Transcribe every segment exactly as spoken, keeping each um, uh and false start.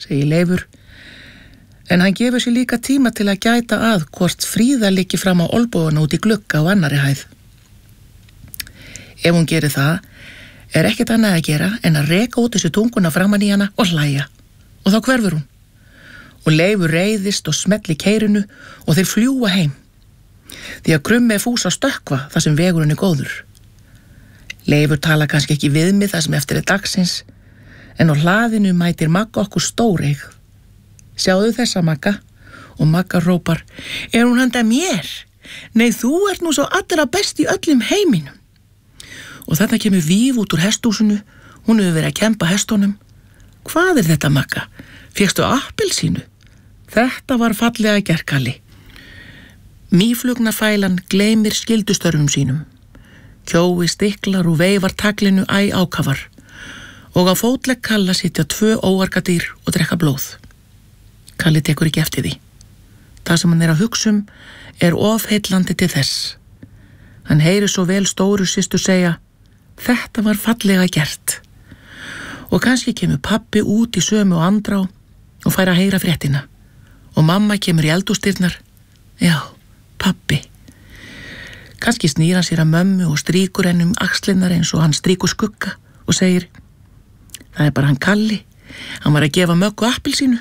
segir Leifur, en hann gefur sér líka tíma til að gæta að hvort Fríða liggi fram á olnbogana út í glugga á annarri hæð. Ef hún gerir það, er ekkert annað að gera en að reka út þessu tunguna framan í hana og hlæja, og þá hverfur hún. Og Leifur reiðist og smelli keirinu og þeir fljúga heim, því að Krummi er fús að stökkva þar sem vegurinn er góður. Leifur tala kannski ekki við mig það sem eftir er dagsins, en á hlaðinu mætir Magga okkur stóreig. Sjáðu þessa, Magga, og Magga rópar, er hún handa mér? Nei, þú ert nú svo allra best í öllum heiminum. Og þarna kemur Víf út úr hesthúsinu, hún hefur verið að kempa hestunum. Hvað er þetta, Magga? Fékkstu appelsínu? Þetta var fallega gert, Kalli. Mýflugnafælan gleymir skyldustörfum sínum. Kjói stiklar og veifar taglinu æ ákafar, og á fótlegg Kalla sitja tvö óargadýr og drekka blóð. Kalli tekur ekki eftir því. Það sem hann er að hugsa um er ofheillandi til þess. Hann heyrir svo vel stóru systur segja, þetta var fallega gert. Og kannski kemur pabbi út í sömu og andrá og fær að heyra fréttina. Og mamma kemur í eldhúsdyrnar, já, pabbi. Kannski snýr hann sér að mömmu og strýkur henni um axlinnar eins og hann strýkur skugga og segir, það er bara hann Kalli, hann var að gefa Möggu appelsínu.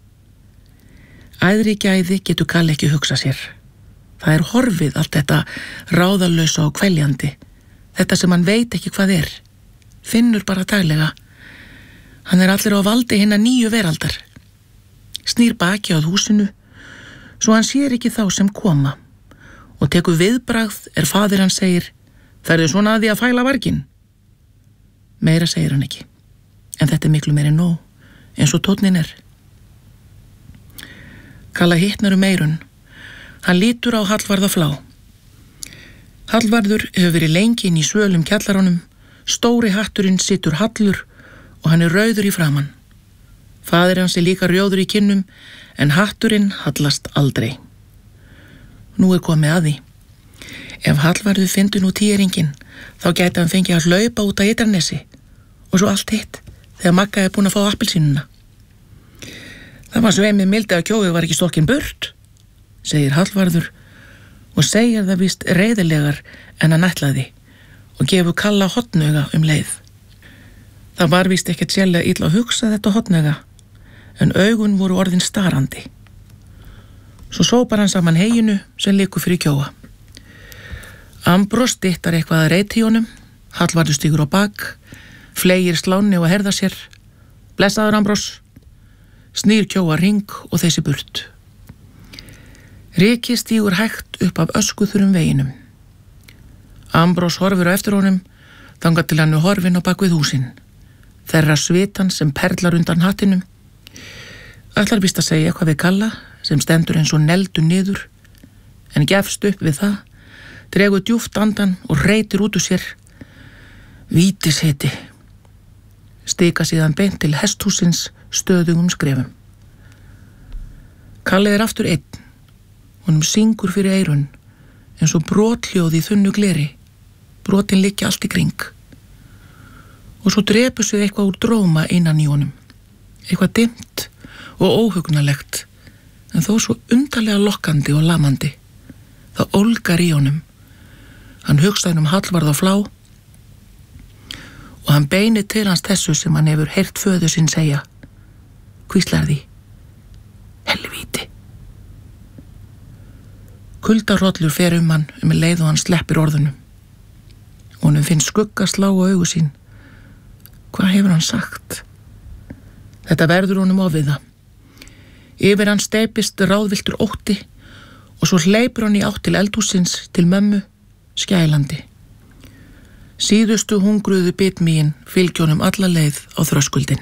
Æðri gæði getur Kalli ekki hugsað sér. Það er horfið allt þetta ráðalausa og kveljandi, þetta sem hann veit ekki hvað er, finnur bara daglega. Hann er allir á valdi hinna nýju veraldar. Snýr baki að húsinu, svo hann sér ekki þá sem koma, og tekur viðbragð er faðir hann segir, ferðu svona að því að fæla varginn? Meira segir hann ekki, en þetta er miklu meiri nóg, eins og tónnin er. Kalla hittnar um eyrun. Hann lítur á Hallvarð á flá. Hallvarður hefur verið lengi inn í svölum kjallaranum, stóri hatturinn situr hallur og hann er rauður í framan. Faðir hans er líka rjóður í kinnum, en hatturinn hallast aldrei. Nú er komið að því. Ef Hallvarður fyndi nú tíeringin, þá gæti hann fengið að hlaupa út að Ytranesi, og svo allt hitt, þegar Magga er búin að fá appelsínuna. Það var sveimið mildi að Kjói var ekki stokkin burt, segir Hallvarður og segir það víst reiðilegar en hann ætlaði og gefur Kalla hotnauga um leið. Það var víst ekkert sérlega illa að hugsa þetta hotnauga, en augun voru orðin starandi. Svo sópar hann saman heyinu sem liggur fyrir Kjóa. Ambrós dittar eitthvað að reyti í honum, Hallvarður stígur á bak, fleygir sláni og herðar sér. Blessaður, Ambrós. Snýr Kjóa ring og þessi burt. Riki stígur hægt upp af öskuþurum veginum. Ambrós horfir á eftir honum, þangað til hann er horfinn á bak við húsin. Þerra svitan sem perlar undan hattinum. Ætlar víst að segja eitthvað við Kalla, sem stendur eins og neldu niður, en gefst upp við það, dregur djúpt andan og reytir út úr sér. Vítisheiti. Stika síðan beint til hesthúsins stöðugum skrefum. Kalli er aftur einn, honum syngur fyrir eyrun, eins og brothljóð í þunnu gleri, brotin liggja allt í kring. Og svo drepur sig eitthvað úr dróma innan í honum, eitthvað dimmt og óhugnalegt, en þó svo undarlega lokkandi og lamandi. Það ólgar í honum. Hann hugsaði um Hallvarð á flá, og hann beinir til hans þessu sem hann hefur heyrt föður sinn segja. Hvíslar því, helvíti. Kuldarollur fer um hann um leið og hann sleppir orðunum. Honum finnst skugga slá á augu sín. Hvað hefur hann sagt? Þetta verður honum ofiða. Yfir hann steypist ráðviltur ótti og svo hleypur hann í átt til eldhúsins til mömmu, skælandi. Síðustu hungruðu bitmíin fylgjónum alla leið á þröskuldin.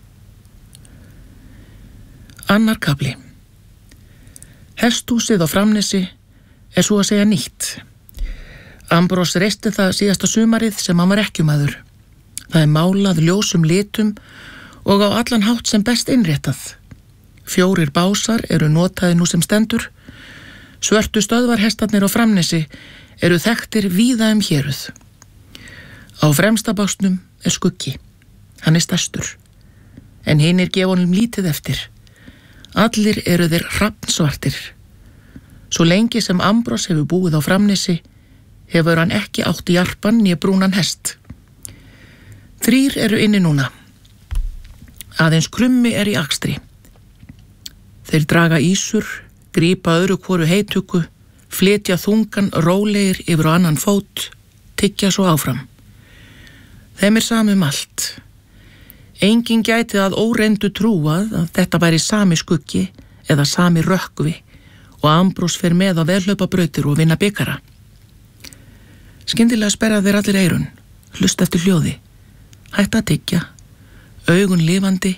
Annar kafli. Hesthúsið á Framnesi er svo að segja nýtt. Ambrós reisti það síðasta sumarið sem hann var ekkjumaður. Það er málað ljósum litum og á allan hátt sem best innréttað. Fjórir básar eru notaði nú sem stendur. Svörtu stöðvarhestarnir á Framnesi eru þekktir víða um héruð. Á fremsta básnum er skuggi. Hann er stærstur. en hinir gefa honum lítið eftir. Allir eru þeir hrafnsvartir. Svo lengi sem Ambrós hefur búið á Framnesi, hefur hann ekki átt jarpan né brúnan hest. Þrír eru inni núna. Aðeins Krummi er í akstri. Þeir draga ísur, grípa öðru hvoru heituku, flytja þungan rólegir yfir á annan fót, tyggja svo áfram. Þeim er sami um allt. Enginn gæti að óreindu trúað að þetta væri sami skuggi eða sami rökkvi og Ambrós fer með á velhlaupabrautir og vinna bikara. Skyndilega sperra þeir allir eyrun, hlusta eftir hljóði, hætta að tyggja, augun lifandi,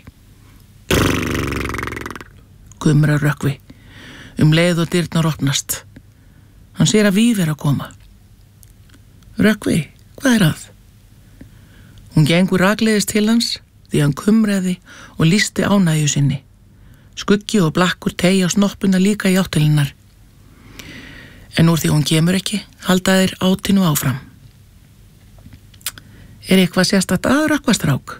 kumra rökkvi, um leið og dyrnar opnast. Hann sér að Víf er að koma. Rökkvi, hvað er að? Hún gengur rakleiðis til hans því hann kumraði og lýsti ánægju sinni. Skuggi og blakkur teygja snoppuna líka í áttilinnar. En úr því hún kemur ekki, halda þeir átinu áfram. Er eitthvað sérstakt að Rökkvastrák?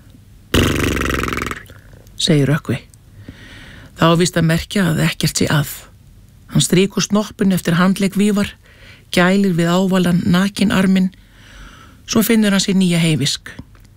Segir Rökkvi. Þá víst að merkja að ekkert sé að. Hann strýkur snoppun eftir handlegg Vífar, gælir við ávalan nakin arminn, svo finnur hann sér nýja heifisk.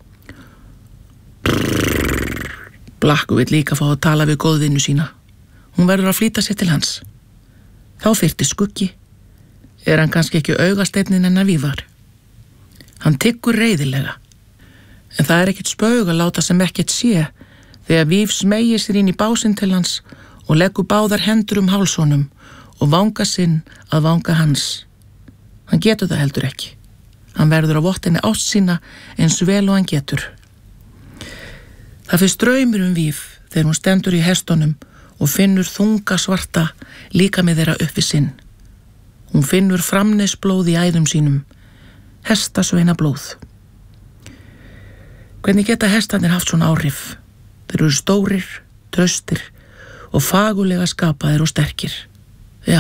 Blakku vill líka fá að tala við góðvinnu sína. Hún verður að flýta sér til hans. Þá fyrti Skuggi. Er hann kannski ekki augasteinnin hennar Vífar? Hann tyggur reiðilega. En það er ekkert spaug að láta sem ekkert sé þegar Víf smegir sér inn í básinn til hans og leggur báðar hendur um hálsonum og vanga sinn að vanga hans. Hann getur það heldur ekki. Hann verður á vottinni ást sína eins vel og hann getur. Það fyrir straumur um Víf þegar hún stendur í hestunum og finnur þunga svarta líka með þeirra uppi sinn. Hún finnur framnesblóð í æðum sínum, hestasveina blóð. Hvernig geta hestarnir haft svona áhrif? Þeir eru stórir, traustir og fagulega skapaðir og sterkir. Já.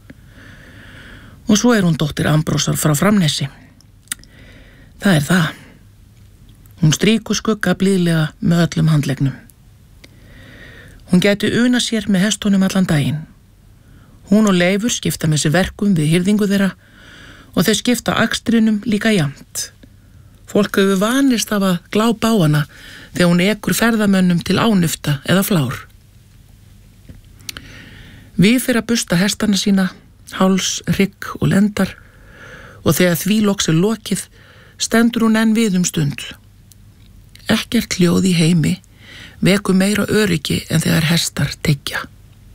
Og svo er hún dóttir Ambrósar frá Framnesi. Það er það. Hún strýkur Skugga blíðlega með öllum handleggnum. Hún gæti una sér með hestunum allan daginn. Hún og Leifur skipta með sér verkum við hirðingu þeirra og þau skipta akstrinum líka jafnt. Fólk hefur vanist af að glápa á hana þegar hún ekur ferðamönnum til ánufta eða flár. Víf er að busta hestana sína, háls, hrygg og lendar og þegar því loks er lokið stendur hún enn við um stund. Ekkert hljóð í heimi vekur meira öryggi en þegar hestar tyggja.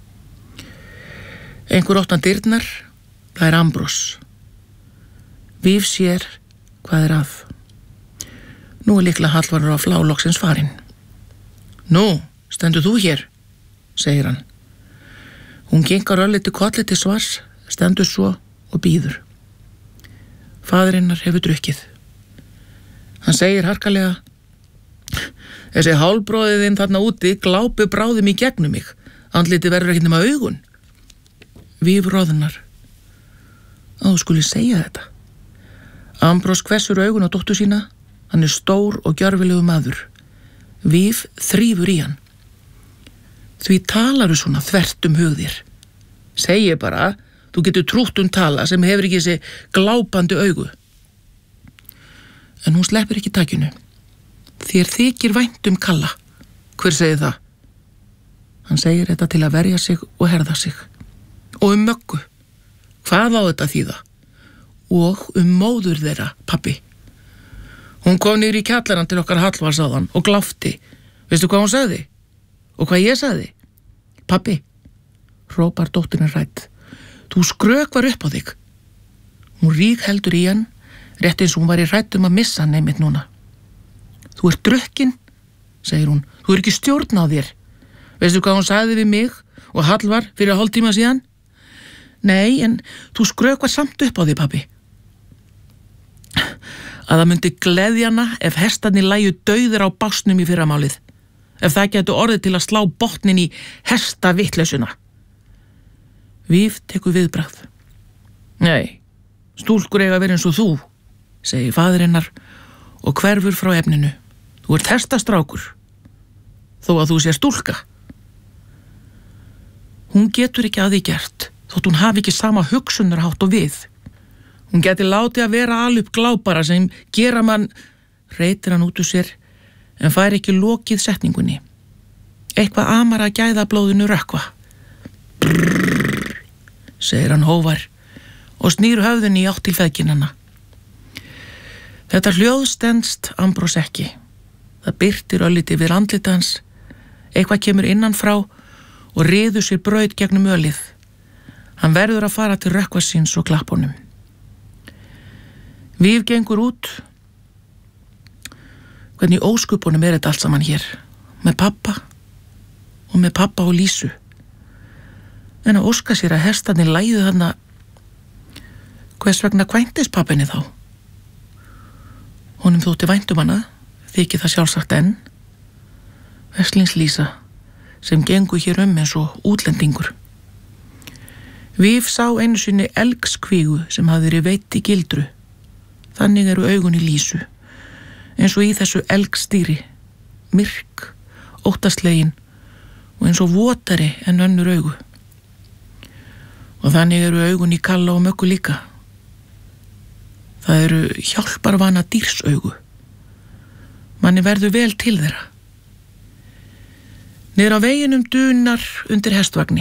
Einhver opnar dyrnar, það er Ambrós. Víf sér hvað er að. Nú er líklega Hallvarður á flá loksins farinn. Nú, stendur þú hér, segir hann. Hún kinkar örlítið kolli til svars, stendur svo og bíður. Faðirinnar hefur drukkið. Hann segir harkalega: Þessi hálbróðiðinn þarna úti glápi bráðum í gegnum mig. Andliti verður ekki nema augun. Víf roðnar. Á, þú skuli segja þetta. Ambrós hvessur augun á dóttur sína. Hann er stór og gjörfilegu maður. Víf þrífur í hann. Því talaru svona þvert um hugðir. Segi bara, þú getur trútt um tala sem hefur ekki þessi glápandi augu. En hún sleppir ekki takinu. Þér þykir vænt um Kalla. Hver segir það? Hann segir þetta til að verja sig og herða sig. Og um Möggu. Hvað á þetta þýða? Og um móður þeirra, pabbi. Hún kom niður í kjallarann til okkar Hallvars áðan og gláfti. Veistu hvað hún sagði? Og hvað ég sagði? Pabbi, hrópar dóttirinn hrædd. Þú skrökvar upp á þig. Hún rík heldur í hann, rétt eins og hún var í hrædd um að missa hann einmitt núna. Þú ert drukkin, segir hún. Þú er ekki stjórn á þér. Veistu hvað hún sagði við mig og Hallvar fyrir hálftíma síðan? Nei, en þú skrökvar samt upp á þig, pabbi. Að það myndi gleðja hana ef hestarnir lægju dauðir á básnum í fyrramálið. Ef það getur orðið til að slá botnin í hesta vittlausuna. Víf tekur viðbragð. Nei, stúlkur eiga að vera eins og þú, segir faðir hennar og hverfur frá efninu. Þú ert hestastrákur. þó að þú sé stúlka. Hún getur ekki að því gert, þótt hún hafi ekki sama hugsunarhátt og við. Hún geti látið að vera alveg glápara sem gera mann, reytir hann út úr sér, en fær ekki lokið setningunni. Eitthvað amar að gæða blóðinu rökkva. Brrrr, segir hann hóvar og snýr höfðunni í átt til feðginanna. Þetta hljóð stenst Ambrose ekki. Það birtir öllítið við andlit hans. Eitthvað kemur innan frá og ryður sér braut gegnum ölið. Hann verður að fara til rökkva síns og klappa honum. Víf gengur út. Hvernig óskupunum er þetta allt saman hér? Með pappa og með pappa og Lísu. En að óska sér að hestarnir læðu þarna. Hvers vegna kvæntist pappinni þá? Honum þótti væntum hana, þykir það sjálfsagt enn. Veslings Lísa, sem gengur hér um eins og útlendingur. Víf sá einu sinni elgskvígu sem hafði verið veitt í gildru. Þannig eru augun í Lísu, eins og í þessu elgstýri, myrk, óttaslegin og eins og votari en önnur augu. Og þannig eru augun í Kalla og Möggu líka. Það eru hjálparvana dýrsaugu. Manni verður vel til þeirra. Niður á veginum dunar undir hestvagni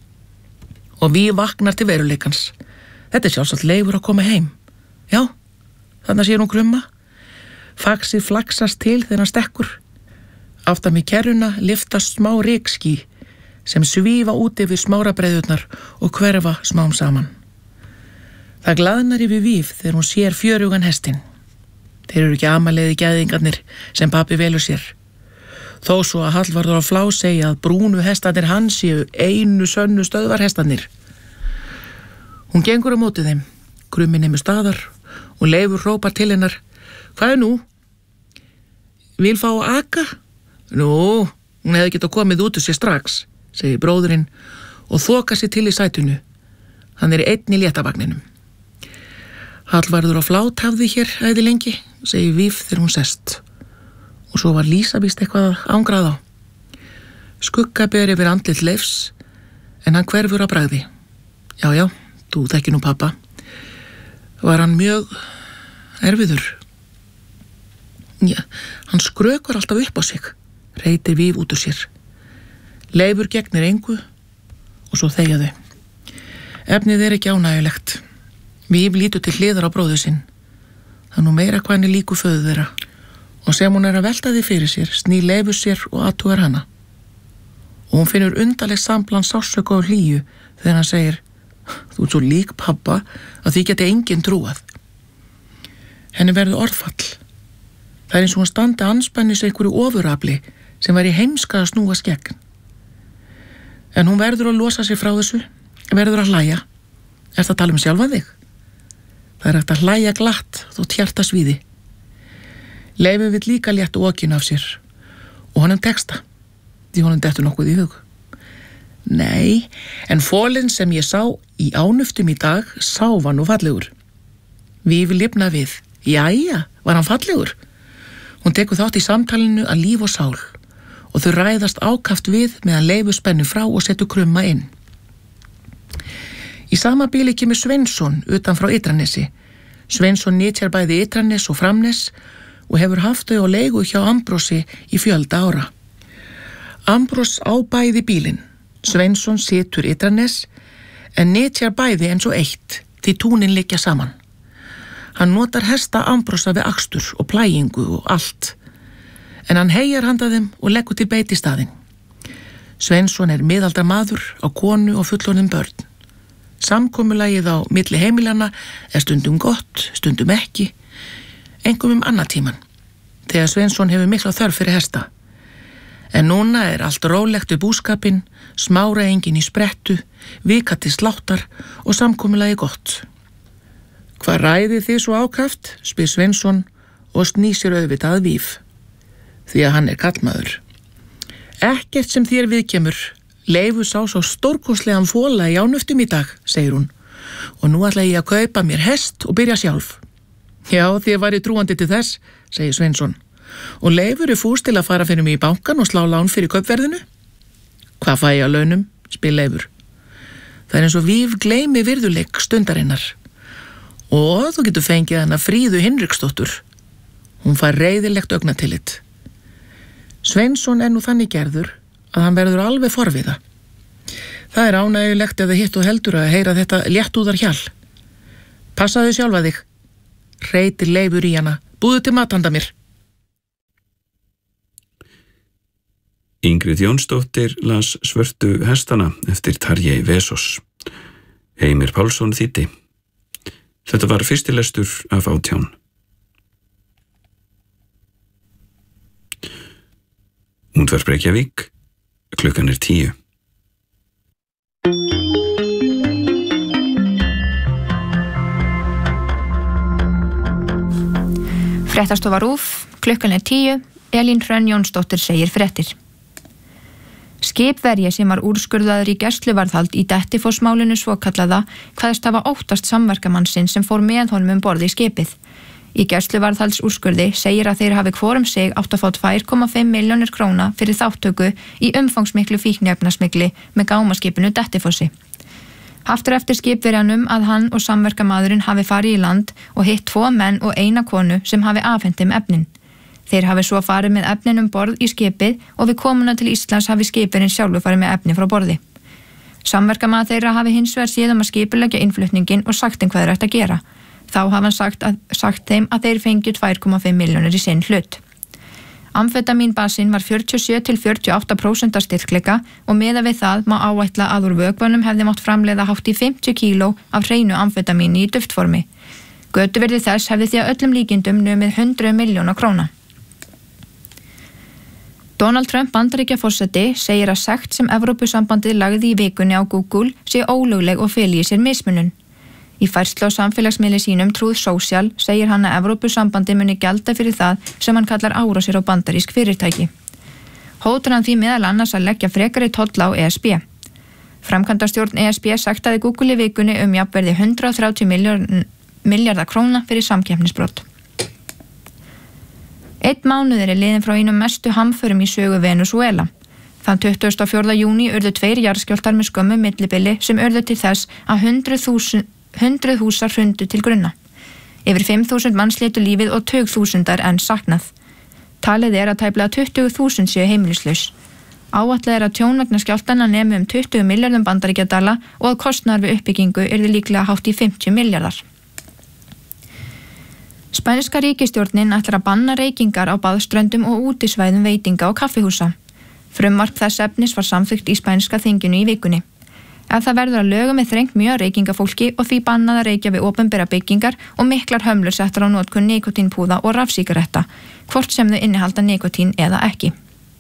og Víf vaknar til veruleikans. Þetta er sjálfsagt Leifur að koma heim. Já, þarna sér hún krumma. Faxið flaksast til þegar hann stekkur. Aftan við kerruna liftast smá rykský sem svífa út yfir smárabreiðurnar og hverfa smám saman. Það glaðnar yfir Víf þegar hún sér fjörugan hestinn. Þeir eru ekki amaleiði gæðingarnir sem pabbi velur sér. Þó svo að Hallvarður á Flá segja að brúnu hestarnir hans séu einu sönnu stöðvarhestarnir. Hún gengur á móti þeim, krummi nemur staðar og Leifur hrópar til hennar. Hvað er nú? Vil fá að aka? Nú, hún hefði getað komið út úr sér strax, segir bróðurinn og þokar sér til í sætunu. Hann er einn í léttavagninum. Hallvarður á Flá hafði hér æði lengi, segir Víf þegar hún sest. Og svo var Lísa víst eitthvað ángrað á. Skugga ber yfir andlit Leifs, en hann hverfur á bragði. Já, já, þú þekkir nú pappa. Var hann mjög erfiður? Já, hann skrökvar alltaf upp á sig, reytir Víf út úr sér. Leifur gegnir engu og svo þegja þau. Efnið er ekki ánægjulegt. Víf lítur til hliðar á bróður sinn. Það er nú meira hvað henni líku föðu þeirra. Og sem hún er að velta því fyrir sér, snýr Leifur sér og athugar hana. Og hún finnur undarleg sambland sársauka og hlýju þegar hann segir, þú ert svo lík pappa að því geti enginn trúað. Henni verður orðfall. Það er eins og hún standi anspennis einhverju ofurafli sem væri heimska að snúa skegn. En hún verður að losa sig frá þessu, verður að hlæja. Er það að tala um sjálfa þig? Það er hægt að hlæja glatt þótt hjarta svíði. Leifur vill líka létta okinu af sér og honum teksta, því honum dettur nokkuð í hug. Nei, en fólinn sem ég sá í ánuftum í dag sá var nú fallegur. Víf lifna við. Jæja, var hann fallegur? Hún tekur þátt í samtalinu að líf og sál og þau ræðast ákaft við meðan Leifur spennir frá og setur krumma inn. Í sama bíli kemur Sveinsson utan frá Ytranesi. Sveinsson nytjar bæði Ytranes og Framnes og hefur haft þau á leigu hjá Ambrosi í fjölda ára. Ambros á bæði bílinn. Sveinsson situr Ytranes en nytjar bæði eins og eitt því túnin liggja saman. Hann notar hesta Ambrosa við akstur og plægingu og allt. En hann heyjar handa þeim og leggur til beit í staðinn. Sveinsson er miðaldra maður á konu og fullorðin börn. Samkomulagið á milli heimilana er stundum gott, stundum ekki, einkum um annatíman, þegar Sveinsson hefur mikla þörf fyrir hesta. En núna er allt rólegt við búskapinn, smára engin í sprettu, vika til sláttar og samkomulagið gott. Hvað ræðið þið svo ákaft, spyr Sveinsson og snýsir auðvitað að Víf, því að hann er kallmaður. Ekkert sem þér viðkemur. Leifur sá svo stórkostlegan fóla í ánuftum í dag, segir hún, og nú ætla ég að kaupa mér hest og byrja sjálf. Já, þér væri trúandi til þess, segir Sveinsson, og Leifur er fús til að fara fyrir mig í bankan og slá lán fyrir kaupverðinu. Hvað fæ ég að launum, spyr Leifur. Það er eins og víf gleymi virðuleik stundarinnar. Og þú getur fengið hana Fríðu Hinriksdóttur. Hún fær reiðilegt augnatillit. Sveinsson er nú þannig gerður að hann verður alveg forviða. Það er ánægjulegt eða hitt og heldur að heyra þetta léttúðar hjal. Passaðu sjálfa þig, hreytir Leifur í hana, búðu til mat handa mér. Ingrid Jónsdóttir las Svörtu hestana eftir Tarjei Vesos. Heimir Pálsson þýddi. Þetta var fyrsti lestur af átján. Útvarp Reykjavík, klukkan er tíu. Fréttastofa RÚV, klukkan er tíu, Elín Hrönn Jónsdóttir segir fréttir. Skipverji sem var úrskurðaður í gæsluvarðhald í Dettifoss-málinu svokallaða kvaðst hafa óttast samverkamannsinn sem fór með honum um borð í skipið. Í gæsluvarðhaldsúrskurði segir að þeir hafi hvor um sig átt að fá tvö komma fimm milljónir króna fyrir þáttöku í umfangsmiklu fíkniefnasmygli með gámaskipinu Dettifossi. Haft er eftir skipverjanum að hann og samverkamaðurinn hafi farið í land og hitt tvo menn og eina konu sem hafi afhent þeim efnin. Þeir hafi svo farið með efnin um borð í skipið og við komuna til Íslands hafi skipverinn sjálfur farið með efni frá borði. Samverkamaður þeirra hafi hins vegar séð um að skipuleggja innflutningin og sagt þeim hvað þeir ætti að gera. Þá hafa hann sagt, að, sagt þeim að þeir fengju tvö komma fimm milljónir í sinn hlut. Amfetamínbasinn var fjörutíu og sjö til fjörutíu og átta prósent styrkleika og miðað við það má áætla að úr vökvanum hefði mátt framleiða hátt í fimmtíu kíló af hreinu amfetamíni í duftformi. Götuverði þess hefði því að öllum líkindum numið hundrað milljóna króna. Donald Trump Bandaríkjaforseti segir að sekt sem Evrópusambandið lagði í vikunni á Google sé ólögleg og feli í sér mismunun. Í færslu á samfélagsmiðli sínum Truth Social segir hann að Evrópusambandið muni gjalda fyrir það sem hann kallar árásir á bandarísk fyrirtæki. Hótar hann því meðal annars að leggja frekari tolla á E S B. Framkvæmdastjórn E S B sektaði Google í vikunni um jafnverði hundrað og þrjátíu milljarða króna fyrir samkeppnisbrot. Einn mánuður er liðin frá einum mestu hamförum í sögu Venezuela. Þann tuttugasta og fjórða júní urðu tveir jarðskjálftar með skömmu millibili sem urðu til þess að hundruð húsar hrundu til grunna. Yfir fimm þúsund manns létu lífið og tugþúsundar enn saknað. Talið er að tæplega tuttugu þúsund séu heimilislaus. Áætlað er að tjón vegna skjálftanna nemi um tuttugu milljörðum bandaríkjadala og að kostnaður við uppbyggingu yrði líklega hátt í fimmtíu milljarðar. Spænska ríkisstjórnin ætlar að banna reykingar á baðströndum og útisvæðum veitinga og kaffihúsa. Frumvarp þess efnis var samþykkt í spænska þinginu í vikunni. Ef það verður að lögum er þrengt mjög reykingafólki og því bannað að reykja við opinbera byggingar og miklar hömlur settar á notkun nikotínpúða og rafsígaretta, hvort sem þau innihalda nikotín eða ekki.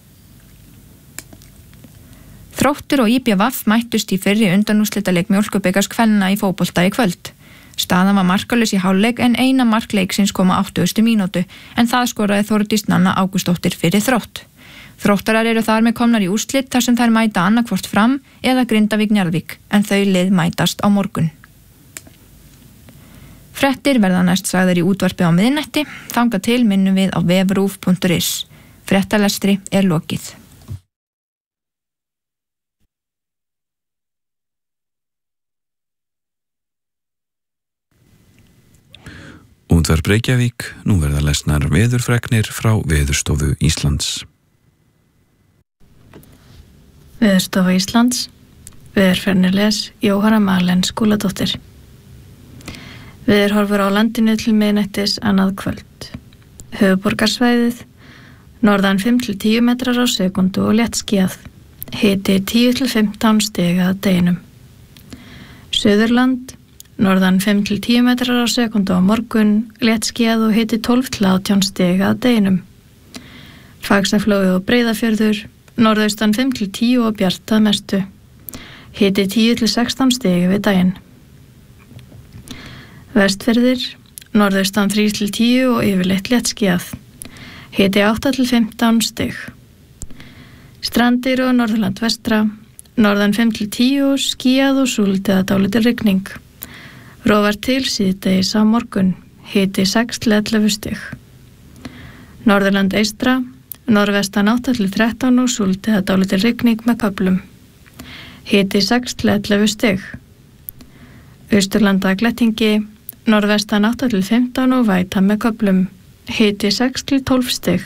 Þróttur og Í B V mættust í fyrri undanúrslitaleik Mjólkurbikars kvenna í fótbolta í kvöld. Staðan var markalaus í hálfleik en eina mark leiksins kom á áttugustu mínútu en það skoraði Þórdís Nanna Ágústsdóttir fyrir Þrótt. Þróttarar eru þar með komnar í úrslit þar sem þær mæta annarkvort Fram eða Grindavík Njarðvík en þau lið mætast á morgun. Fréttir verða næst sagðar í útvarpi á miðnætti, þangað til minnum við á vef rúv punktur is. Fréttalestri er lokið. Útvarp Reykjavík, nú verða lesnar veðurfregnir frá Veðurstofu Íslands. Veðurstofa Íslands, veðurfregnir les Jóhanna Marlén Skúladóttir. Veðurhorfur á landinu til miðnættis annað kvöld. Höfuðborgarsvæðið, norðan fimm til tíu metrar á sekundu og léttskýjað. Hiti tíu til fimmtán stig að deginum. Suðurland, norðan fimm til tíu metrar á sekundu á morgun, léttskýjað og hiti tólf til átján stig að deginum. Faxaflói og Breiðafjörður, norðaustan fimm til tíu og bjart að mestu. Hiti tíu til sextán stig við daginn. Vestfirðir, norðaustan þrjú til tíu og yfirleitt léttskýjað. Hiti átta til fimmtán stig. Strandir og Norðurland vestra, norðan fimm til tíu, skýjað og súld eða dálítil rigning. Rofar til síðdegis á morgun, hiti sex til ellefu stig. Norðurland eystra, norðvestan átta til þrettán og súld eða dálítil rigning með köflum. Hiti sex til ellefu stig. Austurlanda glettingi, norðvestan átta til fimmtán og væta með köflum. Hiti sex til tólf stig.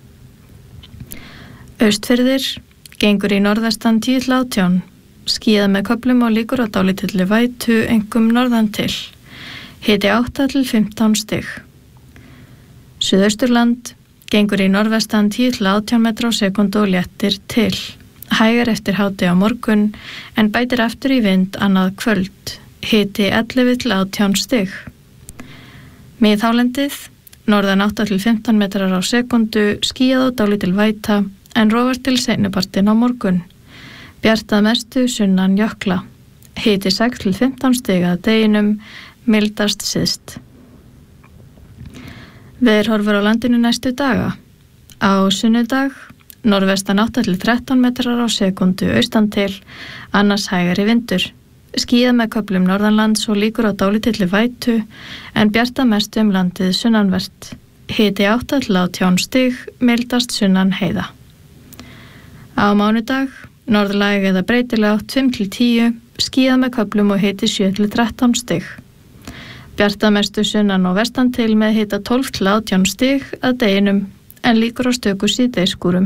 Austfirðir, gengur í norðvestan tíu til átján. Skíðað með köflum og líkur á dálítilli vætu einkum norðan til. Hiti átta til fimmtán stig. Suðausturland, gengur í norðvestan tíu til átján metra á sekúndu og léttir til. Hægar eftir hádegi á morgun en bætir aftur í vind annað kvöld. Hiti ellefu til átján stig. Miðhálendið, norðan átta til fimmtán metrar á sekúndu, skýjað og dálítil væta en rofar til seinnipartinn á morgun. Bjart að mestu sunnan jökla. Hiti sex til fimmtán stig að deginum, mildast syðst. Veðurhorfur á landinu næstu daga. Á sunnudag, norðvestan átta til þrettán metrar á sekúndu austan til, annars hægari vindur. Skýjað með köflum norðanlands og líkur á dálítilli vætu en bjart að mestu um landið sunnanvert. Hiti átta til átján stig, mildast sunnan heiða. Á mánudag, norðlæg eða breytileg átt fimm til tíu, skýjað með köflum og hiti sjö til þrettán stig. Bjart að mestu sunnan og vestan til með hita tólf til átján stig að deginum en líkur á stöku síðdegisskúrum.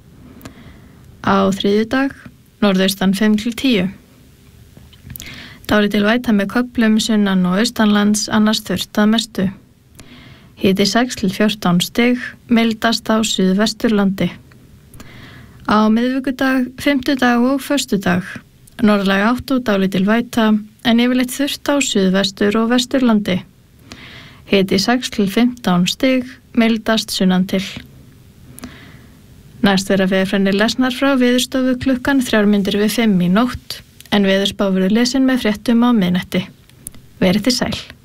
Á þriðjudag, norðaustan fimm til tíu. Dálítil væta með köflum sunnan og austanlands annars þurrt að mestu. Hiti sex til fjórtán stig, mildast á suðvesturlandi. Á miðvikudag, fimmtudag og föstudag, norðlæg átt og dálítil væta en yfirleitt þurrt á suðvestur og vesturlandi. Hiti sex til fimmtán stig, mildast sunnan til. Næst vera veðurfræðinir lesnar frá Veðurstofu klukkan þrjár mínútur við fimm í nótt en veðurspá verður lesin með fréttum á miðnætti. Verið þið sæl.